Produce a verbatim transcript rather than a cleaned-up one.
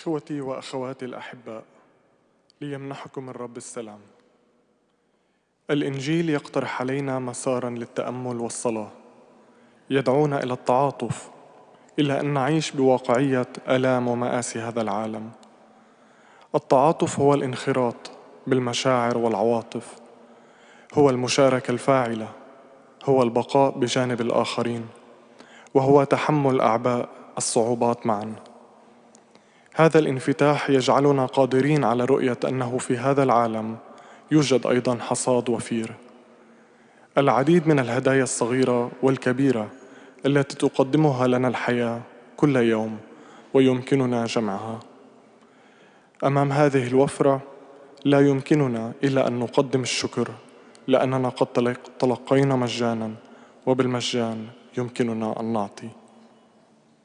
إخوتي وأخواتي الأحباء، ليمنحكم الرب السلام. الإنجيل يقترح علينا مساراً للتأمل والصلاة، يدعونا إلى التعاطف، إلى أن نعيش بواقعية آلام ومآسي هذا العالم. التعاطف هو الانخراط بالمشاعر والعواطف، هو المشاركة الفاعلة، هو البقاء بجانب الآخرين، وهو تحمل أعباء الصعوبات معاً. هذا الانفتاح يجعلنا قادرين على رؤية أنه في هذا العالم يوجد أيضاً حصاد وفير. العديد من الهدايا الصغيرة والكبيرة التي تقدمها لنا الحياة كل يوم ويمكننا جمعها. أمام هذه الوفرة لا يمكننا إلا أن نقدم الشكر، لأننا قد تلقينا مجاناً، وبالمجان يمكننا أن نعطي.